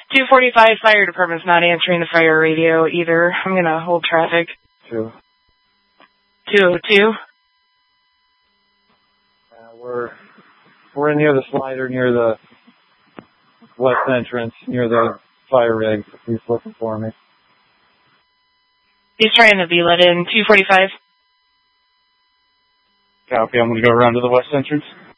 245 fire department's not answering the fire radio either. I'm going to hold traffic. 202. We're near the slider, near the west entrance, near the fire rig. He's looking for me. He's trying to be let in. 245. Copy. I'm going to go around to the west entrance.